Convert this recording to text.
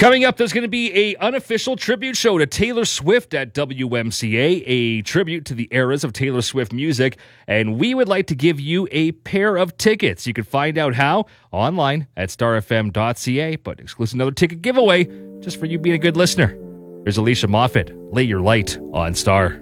Coming up, there's going to be a unofficial tribute show to Taylor Swift at WMCA, a tribute to the eras of Taylor Swift music, and we would like to give you a pair of tickets. You can find out how online at starfm.ca, but exclusive another ticket giveaway just for you being a good listener. Here's Alicia Moffat, Lay Your Light on Star.